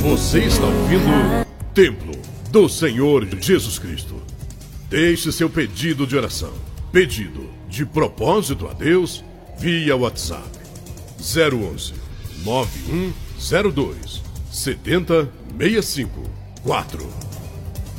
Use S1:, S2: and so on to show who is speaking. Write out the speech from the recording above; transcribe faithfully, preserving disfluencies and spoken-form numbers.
S1: Você está ouvindo Templo do Senhor Jesus Cristo. Deixe seu pedido de oração, pedido de propósito a Deus via WhatsApp zero onze, nove um zero dois, sete zero seis cinco quatro.